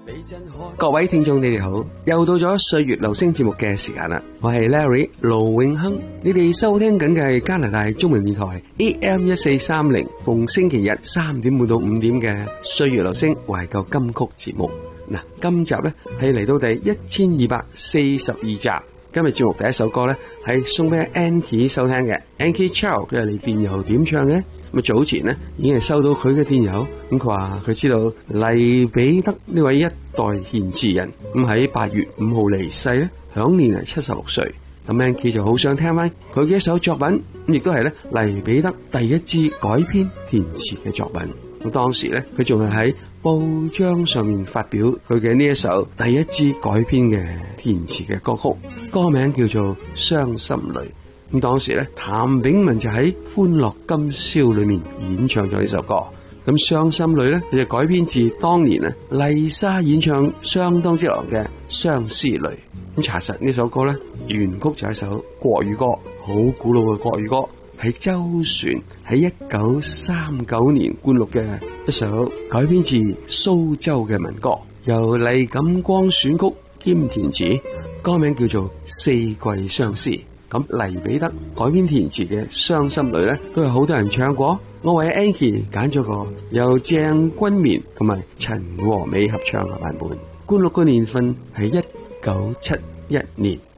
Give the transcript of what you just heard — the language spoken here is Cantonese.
各位聽眾你哋好，又到咗歲月留聲節目嘅時間啦，我係 Larry 盧永亨，你哋收聽緊嘅係加拿大中文電台 AM1430，逢星期日3點半到5點嘅歲月留聲懷舊金曲節目。嗱，今集呢係嚟到第1242集。今日節目第一首歌呢係送俾 Ankie 收聽嘅 Ankie Chow， 佢係嚟電郵點唱嘅。咁早前呢已經係收到佢嘅電郵，咁佢話佢知道黎彼得呢位一代填詞人咁喺8月5號離世咧，享年係76歲。咁 Ankie 就好想聽翻佢嘅一首作品，亦都係咧黎彼得第一支改編填詞嘅作品。咁當時咧佢仲係喺報章上面發表佢嘅呢一首第一支改編嘅填詞嘅歌曲，歌名叫做《傷心淚》。咁當時咧，譚炳文就喺《歡樂今宵》裏面演唱咗呢首歌。咁《傷心淚》咧，佢就改編自當年啊麗莎演唱相當之流行嘅《相思淚》。咁查實呢首歌咧，原曲就係一首國語歌，好古老嘅國語歌，係周璇喺1939年灌錄嘅一首改編自蘇州嘅民歌，由黎錦光選曲兼填詞，歌名叫做《四季相思》。咁黎彼得改編填詞嘅《傷心淚》咧，都有好多人唱過。我為 Ankie 揀咗個由鄭君綿同埋陳和美合唱嘅版本。灌錄嘅年份係1971年。